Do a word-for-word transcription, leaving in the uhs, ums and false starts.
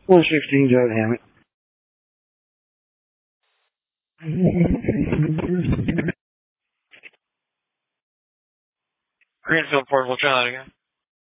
one fifteen, Joe Hammett. Greenfield Portable, John again.